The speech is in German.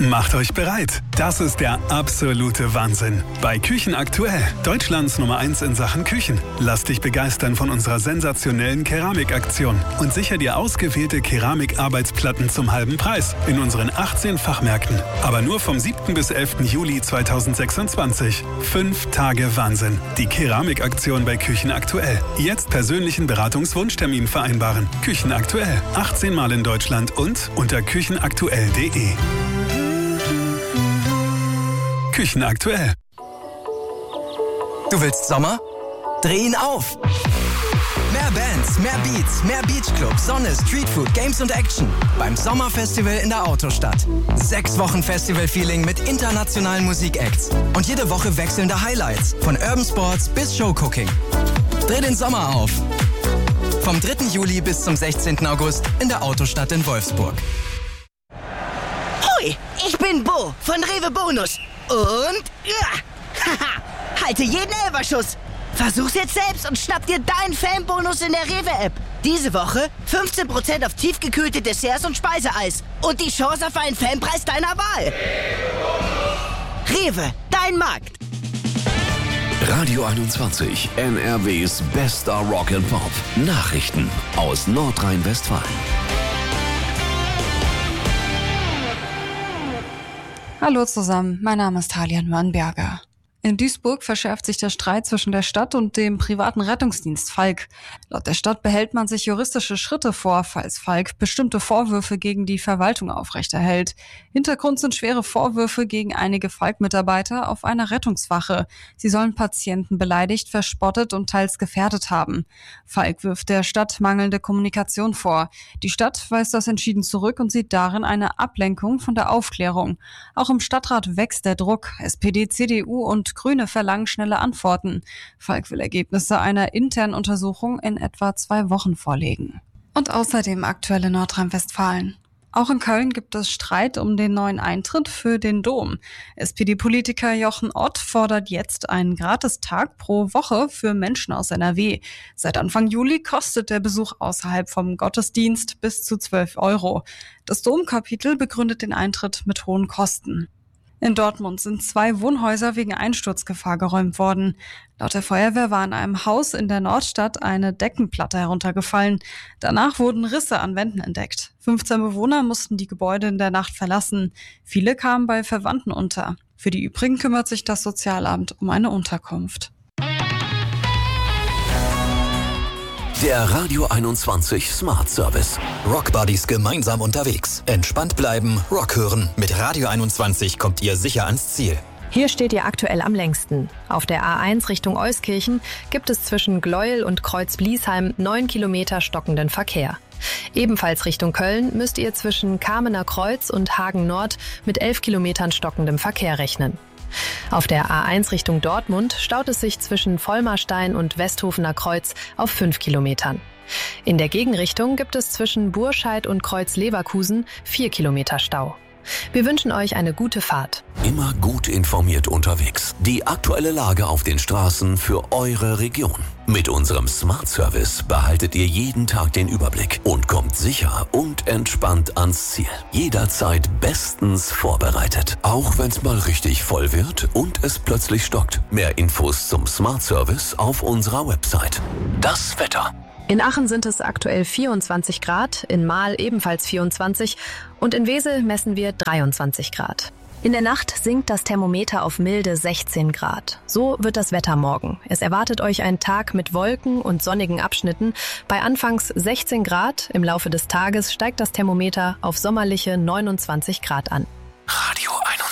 Macht euch bereit. Das ist der absolute Wahnsinn. Bei Küchen aktuell. Deutschlands Nummer 1 in Sachen Küchen. Lass dich begeistern von unserer sensationellen Keramikaktion und sicher dir ausgewählte Keramikarbeitsplatten zum halben Preis in unseren 18 Fachmärkten. Aber nur vom 7. bis 11. Juli 2026. 5 Tage Wahnsinn. Die Keramikaktion bei Küchen aktuell. Jetzt persönlichen Beratungswunschtermin vereinbaren. Küchen aktuell. 18 Mal in Deutschland und unter küchenaktuell.de. Küchen aktuell. Du willst Sommer? Dreh ihn auf! Mehr Bands, mehr Beats, mehr Beachclub, Sonne, Streetfood, Games und Action. Beim Sommerfestival in der Autostadt. 6 Wochen Festival-Feeling mit internationalen Musikacts. Und jede Woche wechselnde Highlights. Von Urban Sports bis Showcooking. Dreh den Sommer auf! Vom 3. Juli bis zum 16. August in der Autostadt in Wolfsburg. Hoi, ich bin Bo von Rewe Bonus. Und halte jeden Elferschuss. Versuch's jetzt selbst und schnapp dir deinen Fanbonus in der Rewe-App. Diese Woche 15% auf tiefgekühlte Desserts und Speiseeis. Und die Chance auf einen Fanpreis deiner Wahl. Rewe, dein Markt. Radio 21, NRWs bester Rock and Pop. Nachrichten aus Nordrhein-Westfalen. Hallo zusammen, mein Name ist Talia Nürnberger. In Duisburg verschärft sich der Streit zwischen der Stadt und dem privaten Rettungsdienst Falk. Laut der Stadt behält man sich juristische Schritte vor, falls Falk bestimmte Vorwürfe gegen die Verwaltung aufrechterhält. Hintergrund sind schwere Vorwürfe gegen einige Falk-Mitarbeiter auf einer Rettungswache. Sie sollen Patienten beleidigt, verspottet und teils gefährdet haben. Falk wirft der Stadt mangelnde Kommunikation vor. Die Stadt weist das entschieden zurück und sieht darin eine Ablenkung von der Aufklärung. Auch im Stadtrat wächst der Druck. SPD, CDU und Grüne verlangen schnelle Antworten. Falk will Ergebnisse einer internen Untersuchung in etwa 2 Wochen vorlegen. Und außerdem aktuelle Nordrhein-Westfalen. Auch in Köln gibt es Streit um den neuen Eintritt für den Dom. SPD-Politiker Jochen Ott fordert jetzt einen Gratistag pro Woche für Menschen aus NRW. Seit Anfang Juli kostet der Besuch außerhalb vom Gottesdienst bis zu 12 €. Das Domkapitel begründet den Eintritt mit hohen Kosten. In Dortmund sind 2 Wohnhäuser wegen Einsturzgefahr geräumt worden. Laut der Feuerwehr war in einem Haus in der Nordstadt eine Deckenplatte heruntergefallen. Danach wurden Risse an Wänden entdeckt. 15 Bewohner mussten die Gebäude in der Nacht verlassen. Viele kamen bei Verwandten unter. Für die übrigen kümmert sich das Sozialamt um eine Unterkunft. Der Radio 21 Smart Service. Rock Buddies gemeinsam unterwegs. Entspannt bleiben, Rock hören. Mit Radio 21 kommt ihr sicher ans Ziel. Hier steht ihr aktuell am längsten. Auf der A1 Richtung Euskirchen gibt es zwischen Gleuel und Kreuz-Bliesheim 9 Kilometer stockenden Verkehr. Ebenfalls Richtung Köln müsst ihr zwischen Kamener Kreuz und Hagen Nord mit 11 Kilometern stockendem Verkehr rechnen. Auf der A1 Richtung Dortmund staut es sich zwischen Vollmarstein und Westhofener Kreuz auf 5 Kilometern. In der Gegenrichtung gibt es zwischen Burscheid und Kreuz-Leverkusen 4 Kilometer Stau. Wir wünschen euch eine gute Fahrt. Immer gut informiert unterwegs. Die aktuelle Lage auf den Straßen für eure Region. Mit unserem Smart Service behaltet ihr jeden Tag den Überblick und kommt sicher und entspannt ans Ziel. Jederzeit bestens vorbereitet. Auch wenn es mal richtig voll wird und es plötzlich stockt. Mehr Infos zum Smart Service auf unserer Website. Das Wetter. In Aachen sind es aktuell 24 Grad, in Mahl ebenfalls 24 und in Wesel messen wir 23 Grad. In der Nacht sinkt das Thermometer auf milde 16 Grad. So wird das Wetter morgen. Es erwartet euch ein Tag mit Wolken und sonnigen Abschnitten. Bei anfangs 16 Grad, im Laufe des Tages steigt das Thermometer auf sommerliche 29 Grad an.